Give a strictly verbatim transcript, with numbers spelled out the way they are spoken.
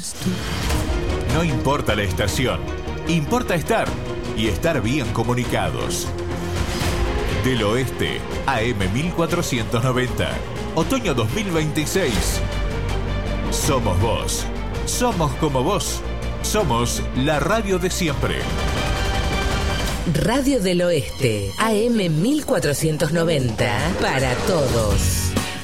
No importa la estación, importa estar y estar bien comunicados. Del Oeste, A M mil cuatrocientos noventa, otoño dos mil veintiséis. Somos vos, somos como vos, somos la radio de siempre. Radio del Oeste, A M mil cuatrocientos noventa, para todos.